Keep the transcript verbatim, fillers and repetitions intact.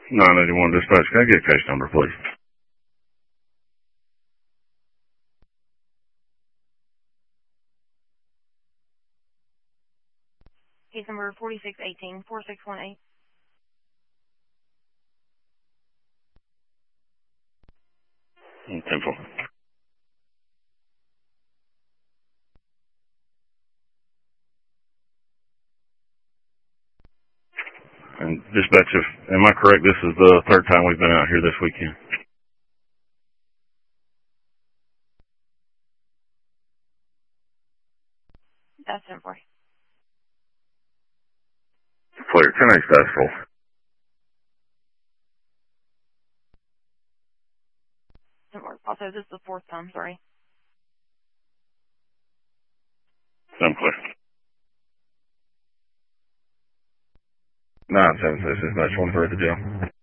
nine eighty-one dispatch, can I get case number, please? Case number forty-six eighteen, four six one eight. ten four. And dispatch, if, am I correct, this is the third time we've been out here this weekend? That's ten four. Clear, ten eight status full. ten four. Also, this is the fourth time, sorry. I'm clear. nine seven six dispatch, one for the jail.